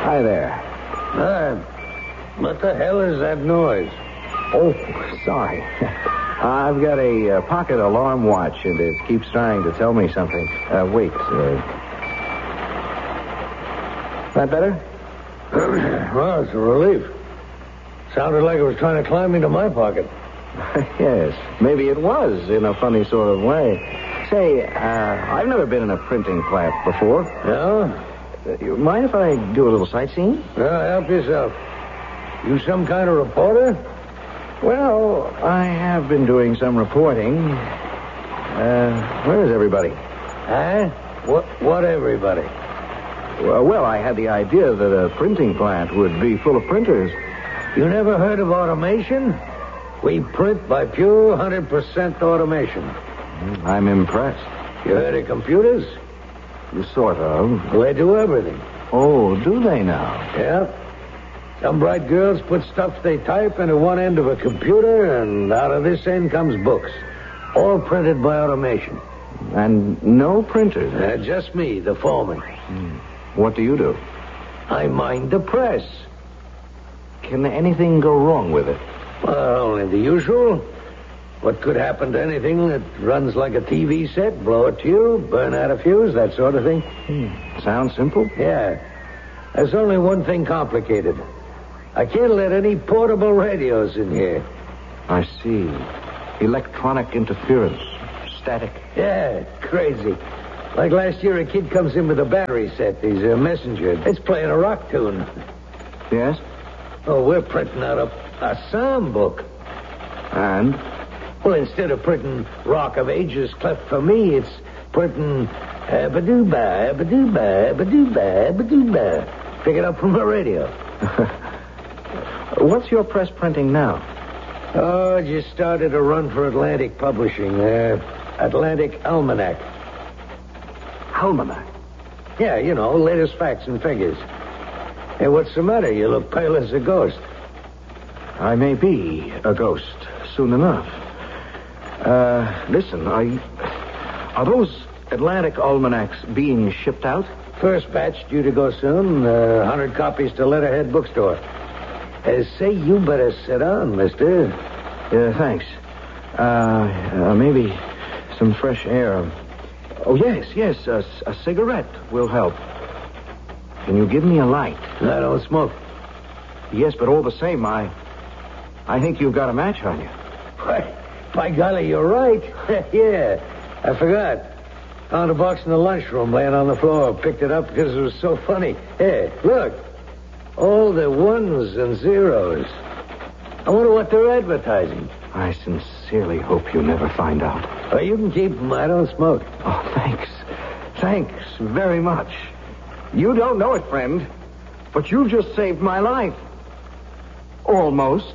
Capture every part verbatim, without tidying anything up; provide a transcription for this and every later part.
Hi there. Uh, what the hell is that noise? Oh, sorry. I've got a uh, pocket alarm watch, and it keeps trying to tell me something. Uh, wait. Uh... That better? Well, it's a relief. Sounded like it was trying to climb into my pocket. Yes, maybe it was, in a funny sort of way. Say, uh, I've never been in a printing plant before. Yeah? Uh, you mind if I do a little sightseeing? Well, help yourself. You some kind of reporter? Well, I have been doing some reporting. Uh, where is everybody? Huh? What, what everybody? Well, well, I had the idea that a printing plant would be full of printers. You never heard of automation? We print by pure one hundred percent automation. I'm impressed. You heard of computers? Sort of. They do everything. Oh, do they now? Yeah. Some bright girls put stuff they type into one end of a computer, and out of this end comes books. All printed by automation. And no printers? Uh, just me, the foreman. Hmm. What do you do? I mind the press. Can anything go wrong with it? Well, only the usual. What could happen to anything that runs like a T V set? Blow a tube, burn out a fuse, that sort of thing. Hmm. Sounds simple? Yeah. There's only one thing complicated. I can't let any portable radios in here. I see. Electronic interference. Static. Yeah, crazy. Like last year, a kid comes in with a battery set. He's a messenger. It's playing a rock tune. Yes? Oh, we're printing out a, a psalm book. And? Well, instead of printing Rock of Ages cleft for me, it's printing Abadooba, Abadooba, Abadooba, Abadooba. Pick it up from the radio. What's your press printing now? Oh, just started a run for Atlantic Publishing. Uh, Atlantic Almanac. Almanac? Yeah, you know, latest facts and figures. Hey, what's the matter? You look pale as a ghost. I may be a ghost soon enough. Uh, listen, I... Are those Atlantic Almanacs being shipped out? First batch due to go soon. Uh, one hundred copies to Letterhead Bookstore. Uh, say, you better sit down, mister. Yeah, thanks. Uh, uh, maybe some fresh air. Oh, yes, yes, a, a cigarette will help. Can you give me a light? I don't smoke. Yes, but all the same, I... I think you've got a match on you. Why, by golly, you're right. Yeah, I forgot. Found a box in the lunchroom laying on the floor. Picked it up because it was so funny. Hey, look. All the ones and zeros. I wonder what they're advertising. I sincerely hope you never find out. Oh, you can keep them. I don't smoke. Oh, thanks. Thanks very much. You don't know it, friend, but you've just saved my life. Almost.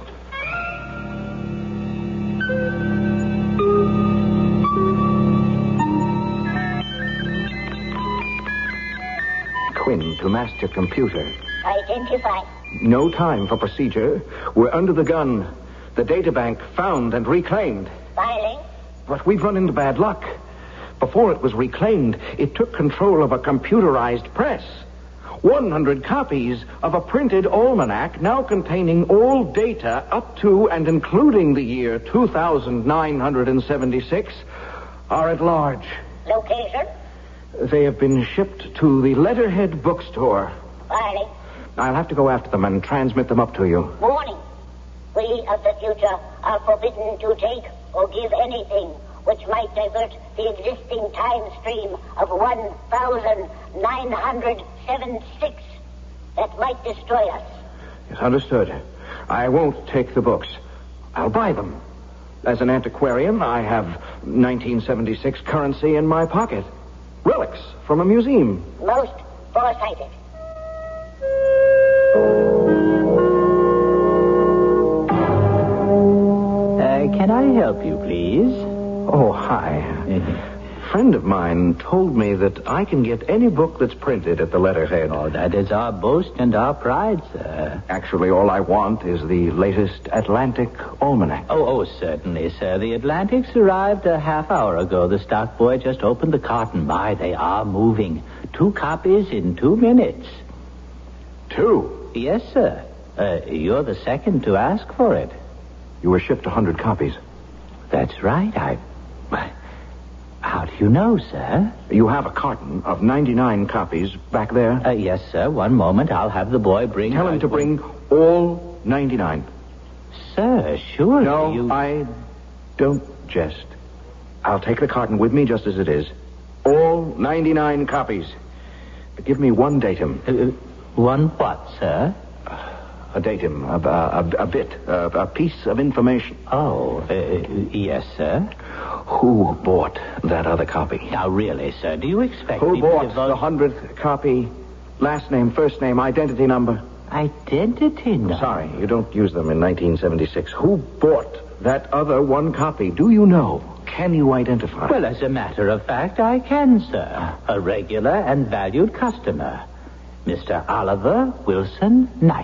Quinn, to master computer. Identify. No time for procedure. We're under the gun. The databank found and reclaimed. Filing. But we've run into bad luck. Before it was reclaimed, it took control of a computerized press. one hundred copies of a printed almanac now containing all data up to and including the year two thousand nine hundred seventy-six are at large. Location. They have been shipped to the Letterhead Bookstore. Filing. I'll have to go after them and transmit them up to you. Warning. We of the future are forbidden to take or give anything which might divert the existing time stream of one thousand nine hundred seventy-six that might destroy us. Yes, understood. I won't take the books. I'll buy them. As an antiquarian, I have nineteen seventy-six currency in my pocket. Relics from a museum. Most foresighted. Uh, can I help you, please? Oh, hi. A friend of mine told me that I can get any book that's printed at the Letterhead. Oh, that is our boast and our pride, sir. Actually, all I want is the latest Atlantic Almanac. Oh, oh, certainly, sir. The Atlantics arrived a half hour ago. The stock boy just opened the carton. My, they are moving. Two copies in two minutes. Two? Yes, sir. Uh, you're the second to ask for it. You were shipped one hundred copies. That's right. I... How do you know, sir? You have a carton of ninety-nine copies back there? Uh, yes, sir. One moment. I'll have the boy bring... Tell him to bring all ninety-nine. Sir, surely No, you... I don't jest. I'll take the carton with me just as it is. All ninety-nine copies. But give me one datum. Uh, one what, sir? A datum, a, a, a bit, a, a piece of information. Oh, uh, yes, sir. Who bought that other copy? Now, really, sir, do you expect Who me bought to devote... the hundredth copy? Last name, first name, identity number? Identity number? Sorry, you don't use them in nineteen seventy-six. Who bought that other one copy? Do you know? Can you identify? Well, as a matter of fact, I can, sir. A regular and valued customer. Mister Oliver Wilson Knight.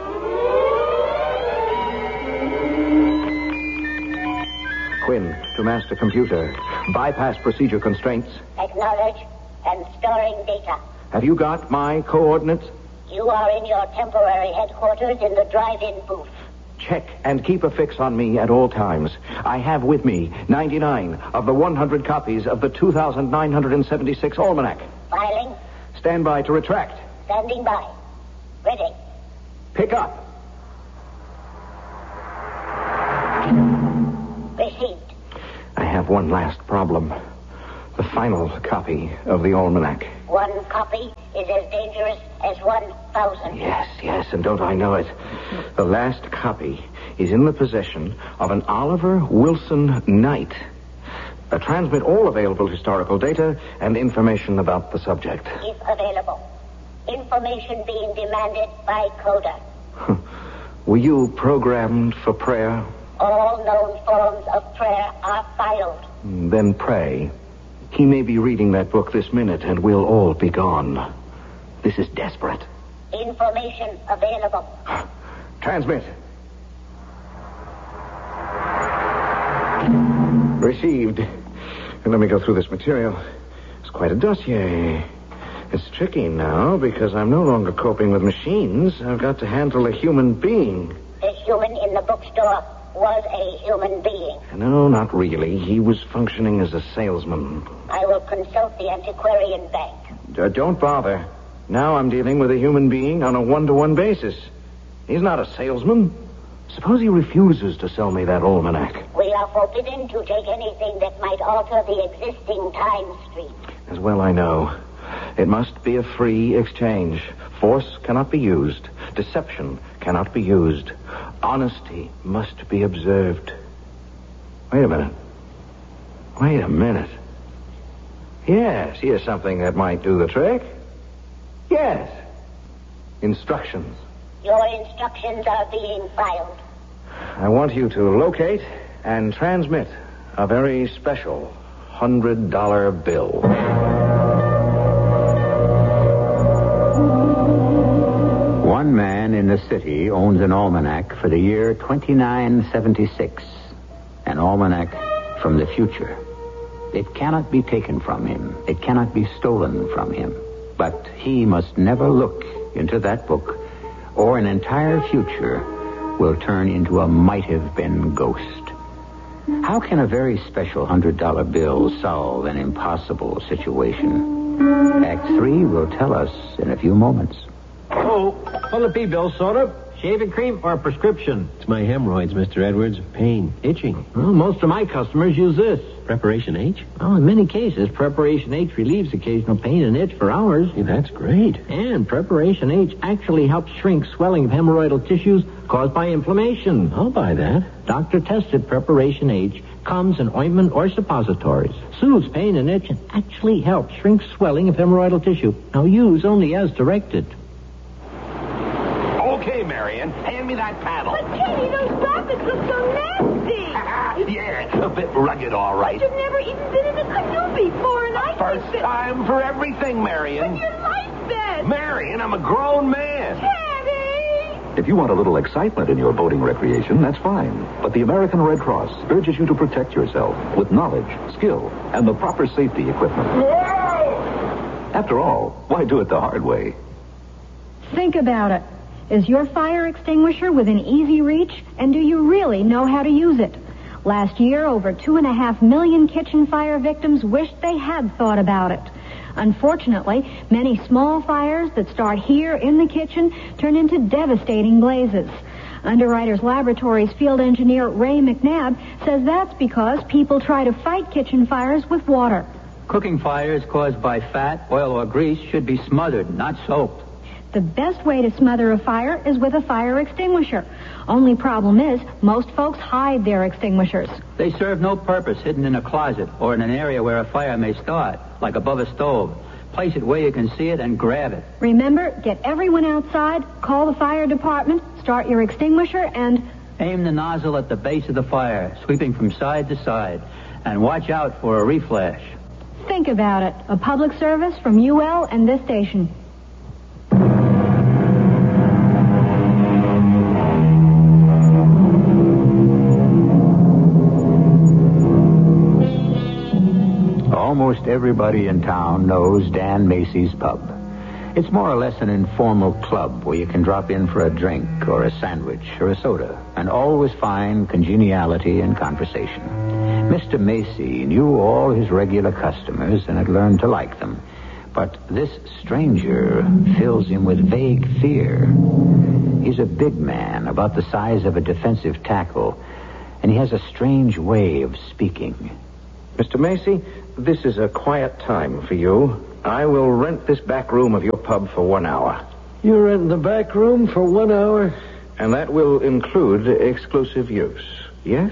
Quinn, to master computer. Bypass procedure constraints. Acknowledge and storing data. Have you got my coordinates? You are in your temporary headquarters in the drive-in booth. Check and keep a fix on me at all times. I have with me ninety-nine of the one hundred copies of the two thousand nine hundred seventy-six Almanac. Filing. Stand by to retract. Standing by. Ready. Pick up. Received. I have one last problem. The final copy of the Almanac. One copy is as dangerous as one thousand. Yes, yes, and don't I know it. The last copy is in the possession of an Oliver Wilson Knight. Uh, transmit all available historical data and information about the subject. If available. Information being demanded by Coda. Were you programmed for prayer? All known forms of prayer are filed. Then pray. He may be reading that book this minute, and we'll all be gone. This is desperate. Information available. Transmit. Received. And let me go through this material. It's quite a dossier. It's tricky now because I'm no longer coping with machines. I've got to handle a human being. The human in the bookstore was a human being. No, not really. He was functioning as a salesman. I will consult the antiquarian bank. Uh, don't bother. Now I'm dealing with a human being on a one-to-one basis. He's not a salesman. Suppose he refuses to sell me that almanac. We are forbidden to take anything that might alter the existing time stream. As well I know. It must be a free exchange. Force cannot be used. Deception cannot be used. Honesty must be observed. Wait a minute. Wait a minute. Yes, here's something that might do the trick. Yes. Instructions. Your instructions are being filed. I want you to locate and transmit a very special hundred dollar bill. One man in the city owns an almanac for the year twenty-nine seventy-six. An almanac from the future. It cannot be taken from him. It cannot be stolen from him. But he must never look into that book, or an entire future will turn into a might-have-been ghost. How can a very special hundred dollar bill solve an impossible situation? Act three will tell us in a few moments. Oh, what'll it be, Bill? Soda? Shaving cream or prescription? It's my hemorrhoids, Mister Edwards. Pain, itching. Well, most of my customers use this. Preparation H? Well, in many cases, Preparation H relieves occasional pain and itch for hours. Yeah, that's great. And Preparation H actually helps shrink swelling of hemorrhoidal tissues caused by inflammation. I'll buy that. Doctor-tested Preparation H comes in ointment or suppositories. Soothes pain and itch and actually helps shrink swelling of hemorrhoidal tissue. Now use only as directed. Okay, Marion, hand me that paddle. But, Kenny, those rapids look so nasty. Yeah, a bit rugged, all right. You've never even been in a canoe before, and I First think that... time for everything, Marion. But your life vest. Marion, I'm a grown man. Kenny! If you want a little excitement in your boating recreation, that's fine. But the American Red Cross urges you to protect yourself with knowledge, skill, and the proper safety equipment. Whoa! After all, why do it the hard way? Think about it. Is your fire extinguisher within easy reach, and do you really know how to use it? Last year, over two and a half million kitchen fire victims wished they had thought about it. Unfortunately, many small fires that start here in the kitchen turn into devastating blazes. Underwriters Laboratories field engineer Ray McNabb says that's because people try to fight kitchen fires with water. Cooking fires caused by fat, oil, or grease should be smothered, not soaked. The best way to smother a fire is with a fire extinguisher. Only problem is, most folks hide their extinguishers. They serve no purpose hidden in a closet or in an area where a fire may start, like above a stove. Place it where you can see it and grab it. Remember, get everyone outside, call the fire department, start your extinguisher, and... Aim the nozzle at the base of the fire, sweeping from side to side, and watch out for a reflash. Think about it. A public service from U L and this station. Almost everybody in town knows Dan Macy's Pub. It's more or less an informal club where you can drop in for a drink or a sandwich or a soda and always find congeniality and conversation. Mister Macy knew all his regular customers and had learned to like them. But this stranger fills him with vague fear. He's a big man, about the size of a defensive tackle, and he has a strange way of speaking. Mister Macy, this is a quiet time for you. I will rent this back room of your pub for one hour. You're renting the back room for one hour? And that will include exclusive use. Yes?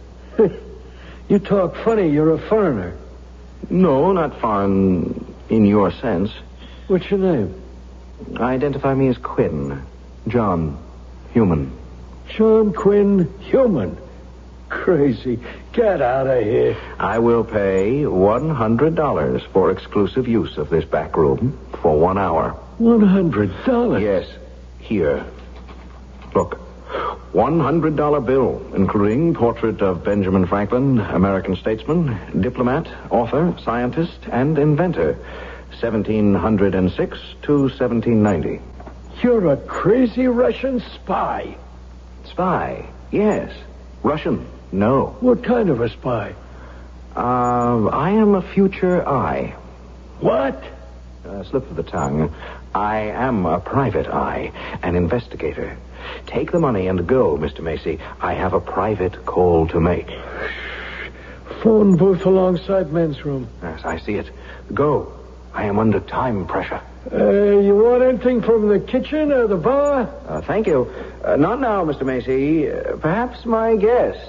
You talk funny. You're a foreigner. No, not foreign in your sense. What's your name? Identify me as Quinn. John Human. John Quinn Human. Crazy. Get out of here. I will pay one hundred dollars for exclusive use of this back room for one hour. one hundred dollars? Yes. Here. Look. one hundred dollar bill, including portrait of Benjamin Franklin, American statesman, diplomat, author, scientist, and inventor. seventeen oh six to seventeen ninety. You're a crazy Russian spy. Spy? Yes. Russian? No. What kind of a spy? Uh, I am a future eye. What? Uh, slip of the tongue. I am a private eye, an investigator. Take the money and go, Mister Macy. I have a private call to make. Phone booth alongside men's room. Yes, I see it. Go. I am under time pressure. Uh, you want anything from the kitchen or the bar? Uh, thank you. Uh, not now, Mister Macy. Uh, perhaps my guests.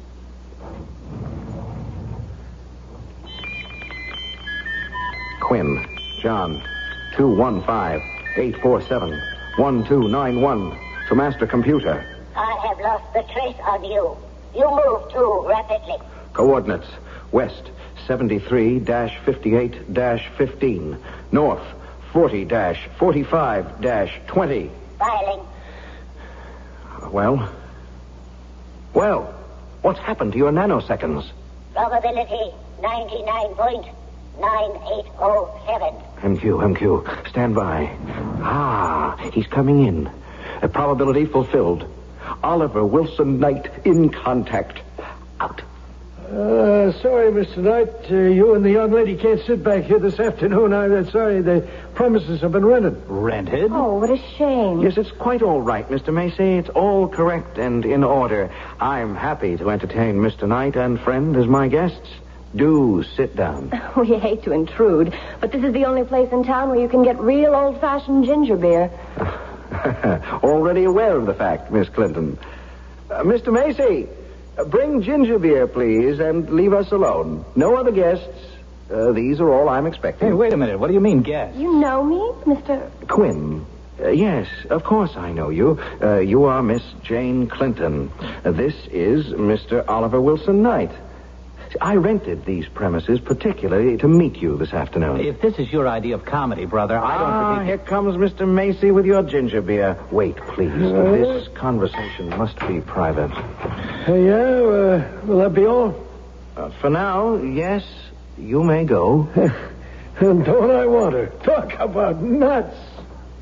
Quinn. John. two one five, eight four seven, one two nine one. To master computer. I have lost the trace of you. You move too rapidly. Coordinates. West, seventy-three fifty-eight fifteen. North, forty forty-five twenty. Filing. Well? Well, what's happened to your nanoseconds? Probability ninety-nine point nine eight oh seven. M Q, M Q, stand by. Ah, he's coming in. A probability fulfilled. Oliver Wilson Knight in contact. Out. Uh, sorry, Mister Knight. Uh, you and the young lady can't sit back here this afternoon. I'm uh, sorry. The premises have been rented. Rented? Oh, what a shame. Yes, it's quite all right, Mister Macy. It's all correct and in order. I'm happy to entertain Mister Knight and friend as my guests. Do sit down. We hate to intrude, but this is the only place in town where you can get real old-fashioned ginger beer. Already aware of the fact, Miss Clinton. Uh, Mister Macy, uh, bring ginger beer, please, and leave us alone. No other guests. Uh, these are all I'm expecting. Hey, wait a minute. What do you mean, guests? You know me, Mister Quinn. Uh, yes, of course I know you. Uh, you are Miss Jane Clinton. Uh, this is Mister Oliver Wilson Knight. I rented these premises particularly to meet you this afternoon. If this is your idea of comedy, brother, I don't Ah, think... here comes Mister Macy with your ginger beer. Wait, please. This conversation must be private. Uh, yeah, uh, will that be all? Uh, for now, yes, you may go. And don't I want her? Talk about nuts.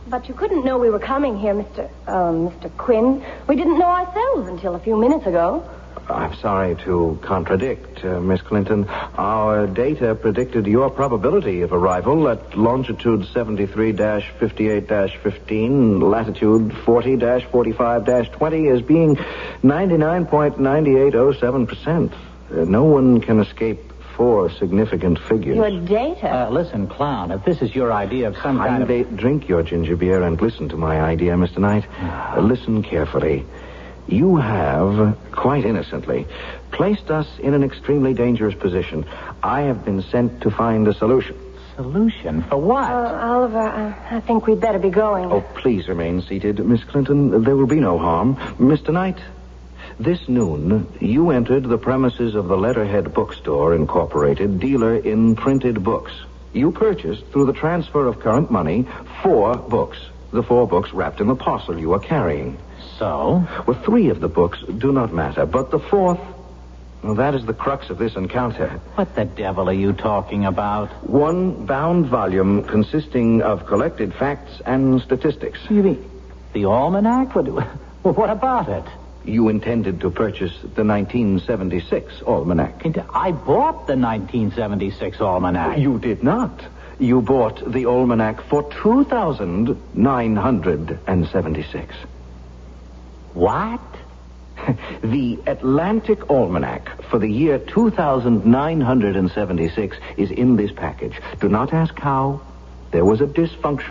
But you couldn't know we were coming here, Mister Uh, Mister Quinn. We didn't know ourselves until a few minutes ago. I'm sorry to contradict, uh, Miss Clinton. Our data predicted your probability of arrival at longitude seventy-three fifty-eight fifteen, latitude forty forty-five twenty as being ninety-nine point nine eight oh seven percent. Uh, no one can escape four significant figures. Your data? Uh, listen, Clown, if this is your idea of some kind of... Kindly drink your ginger beer and listen to my idea, Mister Knight. Uh, listen carefully. You have, quite innocently, placed us in an extremely dangerous position. I have been sent to find a solution. Solution? For what? Uh, Oliver, uh, I think we'd better be going. Oh, please remain seated, Miss Clinton. There will be no harm. Mister Knight, this noon, you entered the premises of the Letterhead Bookstore, Incorporated, dealer in printed books. You purchased, through the transfer of current money, four books. The four books wrapped in the parcel you are carrying. So? Well, three of the books do not matter, but the fourth, well, that is the crux of this encounter. What the devil are you talking about? One bound volume consisting of collected facts and statistics. You mean the almanac? What, well, what about it? You intended to purchase the nineteen seventy-six almanac. I bought the nineteen seventy-six almanac. You did not. You bought the almanac for two thousand nine hundred seventy-six. What? The Atlantic Almanac for the year two thousand nine hundred seventy-six is in this package. Do not ask how. There was a dysfunction.